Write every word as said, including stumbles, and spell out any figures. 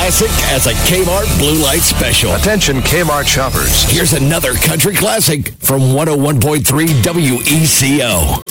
classic as a Kmart Blue Light Special. Attention Kmart shoppers. Here's another country classic from one oh one point three W E C O.